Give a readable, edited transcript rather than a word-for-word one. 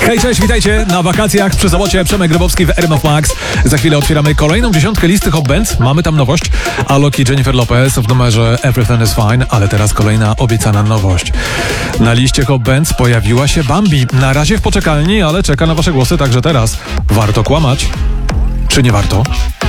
Hej, cześć, witajcie na wakacjach przy Sobocie. Przemek Grybowski w RMF Max. Za chwilę otwieramy kolejną dziesiątkę listy Hot Bands. Mamy tam nowość. Alok i Jennifer Lopez w numerze Everything is Fine, ale teraz kolejna obiecana nowość. Na liście Hot Bands pojawiła się Bambi. Na razie w poczekalni, ale czeka na wasze głosy także teraz. Warto kłamać? Czy nie warto?